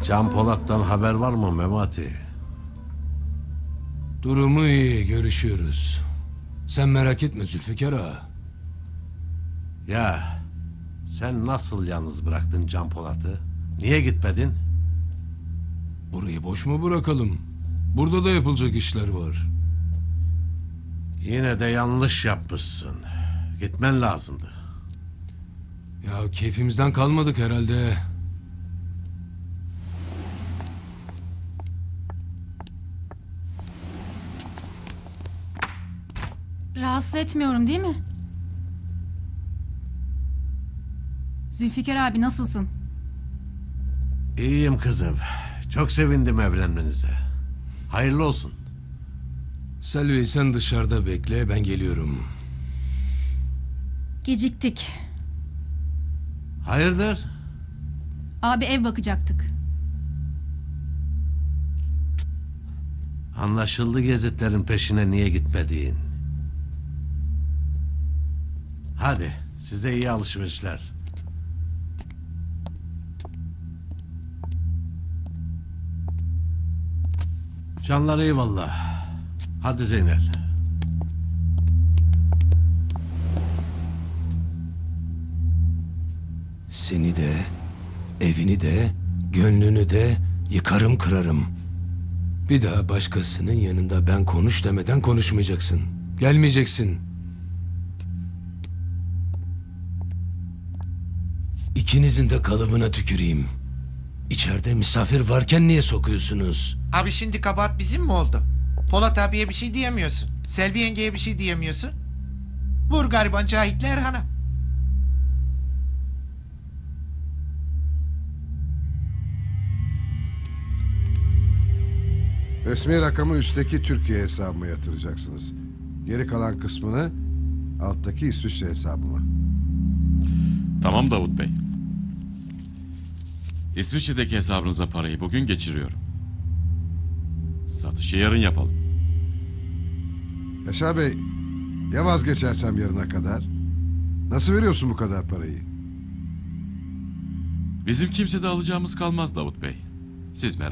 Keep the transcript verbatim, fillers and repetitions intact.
Can Polat'tan haber var mı Memati? Durumu iyi, görüşüyoruz. Sen merak etme Zülfikar ağa. Ya sen nasıl yalnız bıraktın Can Polat'ı? Niye gitmedin? Burayı boş mu bırakalım? Burada da yapılacak işler var. Yine de yanlış yapmışsın. Gitmen lazımdı. Ya keyfimizden kalmadık herhalde. Rahatsız etmiyorum değil mi? Zülfikar abi nasılsın? İyiyim kızım. Çok sevindim evlenmenize. Hayırlı olsun. Selvi sen dışarıda bekle, ben geliyorum. Geciktik. Hayırdır? Abi ev bakacaktık. Anlaşıldı gezitlerin peşine niye gitmediğin. Hadi size iyi alışverişler. Canlar eyvallah. Hadi Zeynel. Seni de, evini de, gönlünü de yıkarım kırarım. Bir daha başkasının yanında ben konuş demeden konuşmayacaksın. Gelmeyeceksin. İkinizin de kalıbına tüküreyim. İçeride misafir varken niye sokuyorsunuz? Abi şimdi kabahat bizim mi oldu? Polat abiye bir şey diyemiyorsun. Selvi yengeye bir şey diyemiyorsun. Vur gariban Cahit'le Erhan'a. Resmi rakamı üstteki Türkiye hesabıma yatıracaksınız. Geri kalan kısmını alttaki İsviçre hesabıma. Tamam Davut Bey. İsviçre'deki hesabınıza parayı bugün geçiriyorum. Satışı yarın yapalım. Yaşar Bey, ya vazgeçersem yarına kadar? Nasıl veriyorsun bu kadar parayı? Bizim kimsede alacağımız kalmaz Davut Bey. Siz merak